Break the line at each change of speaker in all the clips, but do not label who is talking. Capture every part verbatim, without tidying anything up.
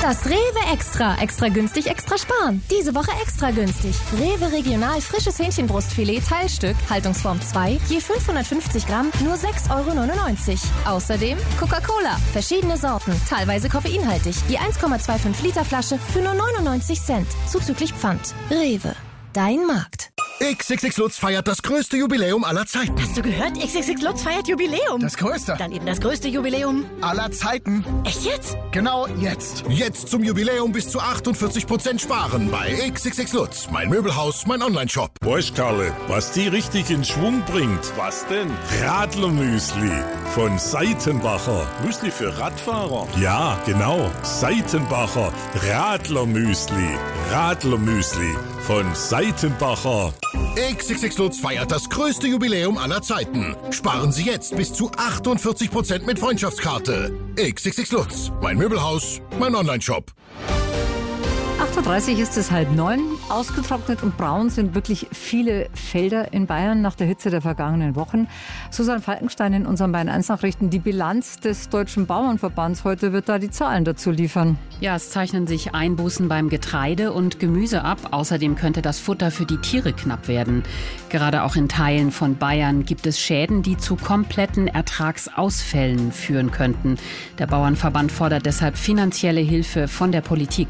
Das Rewe Extra. Extra günstig, extra sparen. Diese Woche extra günstig. Rewe Regional frisches Hähnchenbrustfilet Teilstück, Haltungsform zwei, je fünfhundertfünfzig Gramm, nur sechs Euro neunundneunzig. Außerdem Coca-Cola, verschiedene Sorten, teilweise koffeinhaltig, je eins Komma fünfundzwanzig Liter Flasche für nur neunundneunzig Cent, zuzüglich Pfand. Rewe, dein Markt.
X X X Lutz feiert das größte Jubiläum aller Zeiten.
Hast du gehört? X X X Lutz feiert Jubiläum.
Das größte.
Dann eben das größte Jubiläum
aller Zeiten.
Echt jetzt?
Genau jetzt. Jetzt zum Jubiläum bis zu achtundvierzig Prozent sparen bei X X X Lutz. Mein Möbelhaus, mein Onlineshop.
Weißt, Karle, was die richtig in Schwung bringt? Was denn? Radlermüsli von Seitenbacher. Müsli für Radfahrer? Ja, genau. Seitenbacher Radlermüsli. Radlermüsli von Seitenbacher.
X X X Lutz feiert das größte Jubiläum aller Zeiten. Sparen Sie jetzt bis zu achtundvierzig Prozent mit Freundschaftskarte. X X X Lutz. Mein Möbelhaus, mein Onlineshop.
acht Uhr dreißig ist es halb neun. Ausgetrocknet und braun sind wirklich viele Felder in Bayern nach der Hitze der vergangenen Wochen. Susanne Falkenstein in unseren Bayern eins Nachrichten. Die Bilanz des Deutschen Bauernverbands heute wird da die Zahlen dazu liefern.
Ja, es zeichnen sich Einbußen beim Getreide und Gemüse ab. Außerdem könnte das Futter für die Tiere knapp werden. Gerade auch in Teilen von Bayern gibt es Schäden, die zu kompletten Ertragsausfällen führen könnten. Der Bauernverband fordert deshalb finanzielle Hilfe von der Politik.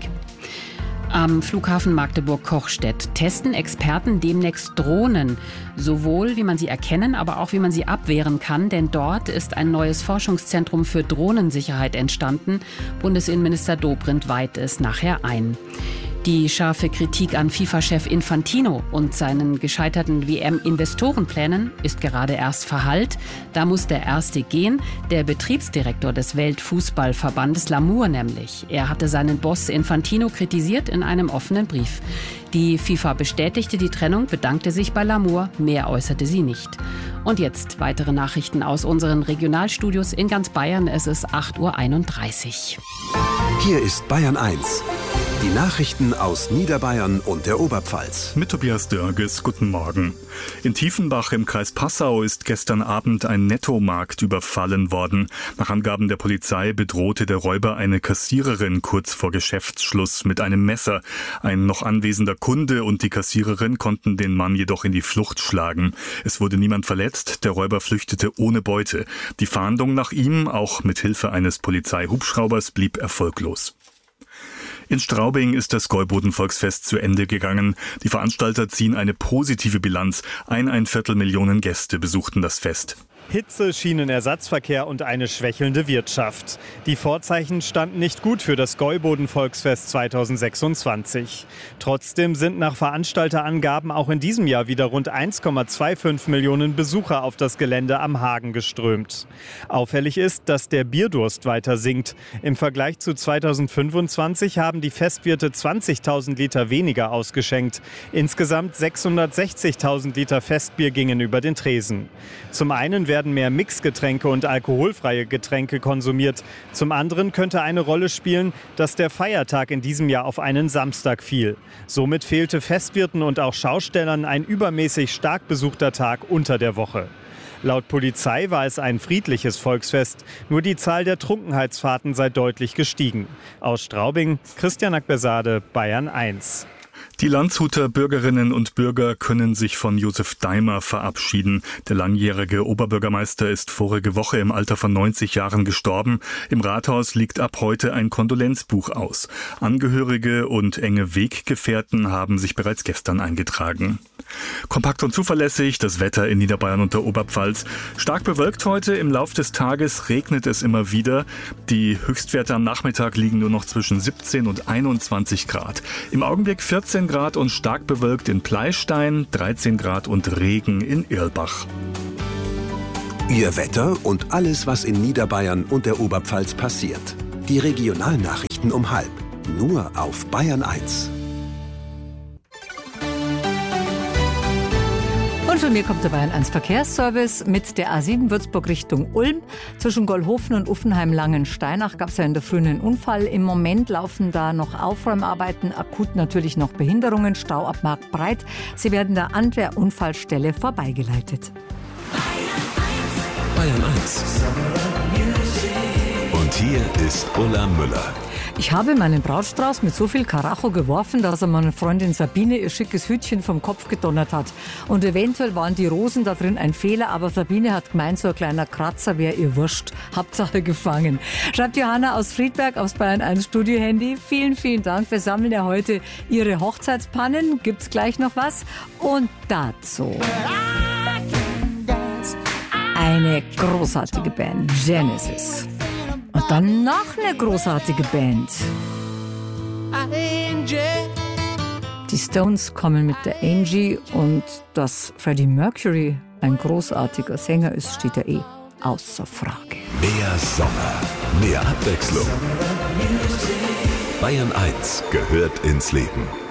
Am Flughafen Magdeburg-Kochstedt testen Experten demnächst Drohnen. Sowohl wie man sie erkennen, aber auch wie man sie abwehren kann. Denn dort ist ein neues Forschungszentrum für Drohnensicherheit entstanden. Bundesinnenminister Dobrindt weiht es nachher ein. Die scharfe Kritik an FIFA-Chef Infantino und seinen gescheiterten W M-Investorenplänen ist gerade erst verhallt. Da muss der Erste gehen, der Betriebsdirektor des Weltfußballverbandes Lamour nämlich. Er hatte seinen Boss Infantino kritisiert in einem offenen Brief. Die FIFA bestätigte die Trennung, bedankte sich bei Lamour, mehr äußerte sie nicht. Und jetzt weitere Nachrichten aus unseren Regionalstudios in ganz Bayern. Es ist acht Uhr einunddreißig.
Hier ist Bayern eins. Die Nachrichten aus Niederbayern und der Oberpfalz.
Mit Tobias Dörges, guten Morgen. In Tiefenbach im Kreis Passau ist gestern Abend ein Nettomarkt überfallen worden. Nach Angaben der Polizei bedrohte der Räuber eine Kassiererin kurz vor Geschäftsschluss mit einem Messer. Ein noch anwesender Kunde und die Kassiererin konnten den Mann jedoch in die Flucht schlagen. Es wurde niemand verletzt, der Räuber flüchtete ohne Beute. Die Fahndung nach ihm, auch mit Hilfe eines Polizeihubschraubers, blieb erfolglos. In Straubing ist das Gäuboden-Volksfest zu Ende gegangen. Die Veranstalter ziehen eine positive Bilanz. Eineinviertel Millionen Gäste besuchten das Fest.
Hitze, Schienenersatzverkehr und eine schwächelnde Wirtschaft. Die Vorzeichen standen nicht gut für das Gäuboden-Volksfest zweitausendsechsundzwanzig. Trotzdem sind nach Veranstalterangaben auch in diesem Jahr wieder rund eins Komma fünfundzwanzig Millionen Besucher auf das Gelände am Hagen geströmt. Auffällig ist, dass der Bierdurst weiter sinkt. Im Vergleich zu zweitausendfünfundzwanzig haben die Festwirte zwanzigtausend Liter weniger ausgeschenkt. Insgesamt sechshundertsechzigtausend Liter Festbier gingen über den Tresen. Zum einen werden mehr Mixgetränke und alkoholfreie Getränke konsumiert. Zum anderen könnte eine Rolle spielen, dass der Feiertag in diesem Jahr auf einen Samstag fiel. Somit fehlte Festwirten und auch Schaustellern ein übermäßig stark besuchter Tag unter der Woche. Laut Polizei war es ein friedliches Volksfest. Nur die Zahl der Trunkenheitsfahrten sei deutlich gestiegen. Aus Straubing, Christian Akbersade, Bayern eins.
Die Landshuter Bürgerinnen und Bürger können sich von Josef Daimer verabschieden. Der langjährige Oberbürgermeister ist vorige Woche im Alter von neunzig Jahren gestorben. Im Rathaus liegt ab heute ein Kondolenzbuch aus. Angehörige und enge Weggefährten haben sich bereits gestern eingetragen. Kompakt und zuverlässig das Wetter in Niederbayern und der Oberpfalz. Stark bewölkt heute, im Lauf des Tages regnet es immer wieder. Die Höchstwerte am Nachmittag liegen nur noch zwischen siebzehn und einundzwanzig Grad. Im Augenblick vierzehn Grad und stark bewölkt in Pleistein, dreizehn Grad und Regen in Irlbach.
Ihr Wetter und alles, was in Niederbayern und der Oberpfalz passiert. Die Regionalnachrichten um halb. Nur auf Bayern eins.
Und von mir kommt der Bayern eins Verkehrsservice mit der A sieben Würzburg Richtung Ulm. Zwischen Gollhofen und Uffenheim-Langensteinach gab es ja in der Früh einen Unfall. Im Moment laufen da noch Aufräumarbeiten, akut natürlich noch Behinderungen, Stau ab Marktbreit. Sie werden da an der Unfallstelle vorbeigeleitet.
Bayern eins. Und
Hier ist Ulla Müller.
Ich habe meinen Brautstrauß mit so viel Karacho geworfen, dass er meiner Freundin Sabine ihr schickes Hütchen vom Kopf gedonnert hat. Und eventuell waren die Rosen da drin ein Fehler, aber Sabine hat gemeint, so ein kleiner Kratzer wäre ihr wurscht. Hauptsache gefangen. Schreibt Johanna aus Friedberg aufs Bayern eins Studio-Handy. Vielen, vielen Dank. Wir sammeln ja heute ihre Hochzeitspannen. Gibt's gleich noch was? Und dazu eine großartige Band, Genesis. Und dann noch eine großartige Band. Die Stones kommen mit der Angie und dass Freddie Mercury ein großartiger Sänger ist, steht ja eh außer Frage.
Mehr Sommer, mehr Abwechslung. Bayern eins gehört ins Leben.